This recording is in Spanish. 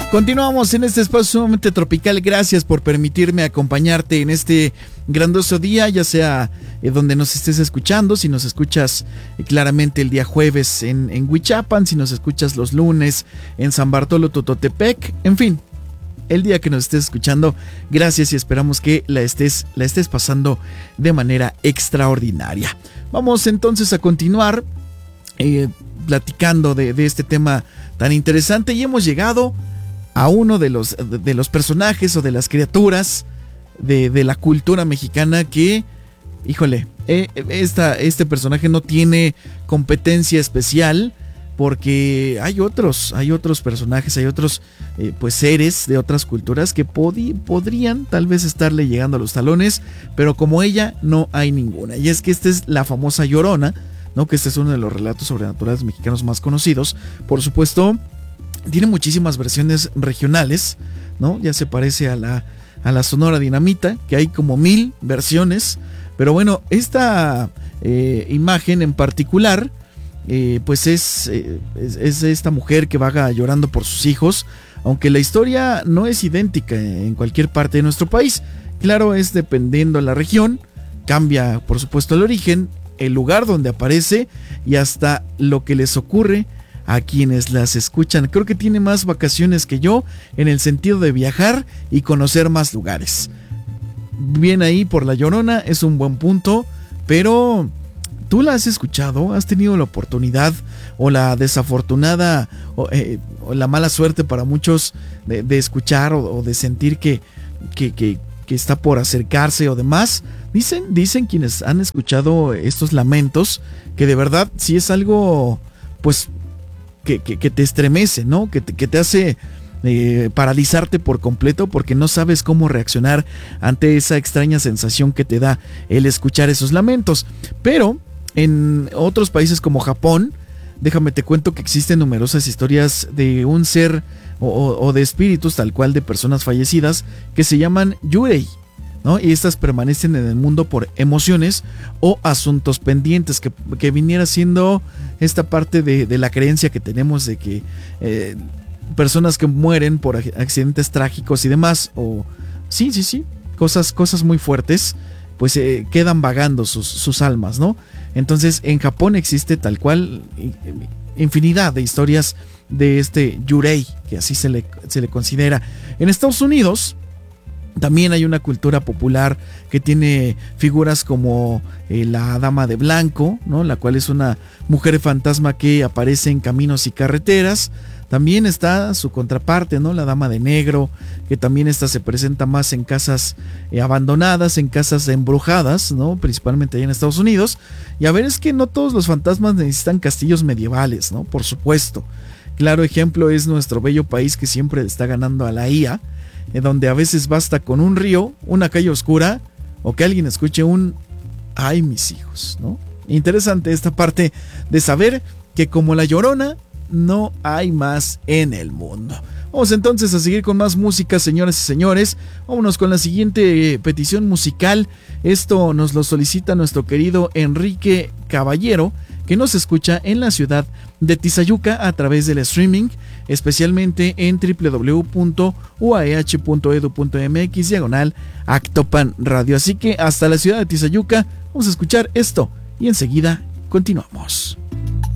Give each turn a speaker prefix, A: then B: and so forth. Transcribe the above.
A: Continuamos en este espacio sumamente tropical. Gracias por permitirme acompañarte en este grandioso día, ya sea donde nos estés escuchando. Si nos escuchas claramente el día jueves en Huichapan, si nos escuchas los lunes en San Bartolo Tototepec, en fin, el día que nos estés escuchando, gracias y esperamos que la estés pasando de manera extraordinaria. Vamos entonces a continuar platicando de este tema tan interesante y hemos llegado a uno de los personajes o de las criaturas de la cultura mexicana que, híjole, este personaje no tiene competencia especial porque hay otros personajes, hay otros pues seres de otras culturas que podrían tal vez estarle llegando a los talones, pero como ella no hay ninguna. Y es que esta es la famosa Llorona, ¿no? Que este es uno de los relatos sobrenaturales mexicanos más conocidos. Por supuesto, tiene muchísimas versiones regionales, ¿no? Ya se parece a la Sonora Dinamita, que hay como 1000 versiones. Pero bueno, esta imagen en particular, pues es esta mujer que vaga llorando por sus hijos, aunque la historia no es idéntica en cualquier parte de nuestro país. Claro, es dependiendo de la región, cambia por supuesto el origen, el lugar donde aparece y hasta lo que les ocurre a quienes las escuchan. Creo que tiene más vacaciones que yo en el sentido de viajar y conocer más lugares. Bien ahí por La Llorona, es un buen punto, pero ¿tú la has escuchado? ¿Has tenido la oportunidad o la desafortunada o la mala suerte para muchos de escuchar o de sentir que está por acercarse o demás? Dicen quienes han escuchado estos lamentos que de verdad sí es algo pues que te estremece, ¿no? Que te hace paralizarte por completo porque no sabes cómo reaccionar ante esa extraña sensación que te da el escuchar esos lamentos. Pero en otros países como Japón, déjame te cuento que existen numerosas historias de un ser o de espíritus tal cual de personas fallecidas que se llaman yurei, ¿no? Y estas permanecen en el mundo por emociones o asuntos pendientes, que viniera siendo esta parte de la creencia que tenemos de que personas que mueren por accidentes trágicos y demás, o sí, cosas muy fuertes, pues quedan vagando sus almas, ¿no? Entonces en Japón existe tal cual infinidad de historias de este yurei, que así se le considera. En Estados Unidos también hay una cultura popular que tiene figuras como la Dama de Blanco, ¿no? La cual es una mujer fantasma que aparece en caminos y carreteras. También está su contraparte, ¿no? La Dama de Negro, que también se presenta más en casas abandonadas, en casas embrujadas, ¿no? Principalmente allá en Estados Unidos. Y a ver, es que no todos los fantasmas necesitan castillos medievales, ¿no? Por supuesto. Claro ejemplo es nuestro bello país que siempre está ganando a la IA, donde a veces basta con un río, una calle oscura o que alguien escuche un "ay, mis hijos", ¿no? Interesante esta parte de saber que como La Llorona no hay más en el mundo. Vamos entonces a seguir con más música, señoras y señores. Vámonos con la siguiente petición musical. Esto nos lo solicita nuestro querido Enrique Caballero, que nos escucha en la ciudad de Tizayuca a través del streaming, especialmente en www.uah.edu.mx/Actopan Radio. Así que hasta la ciudad de Tizayuca, vamos a escuchar esto y enseguida continuamos.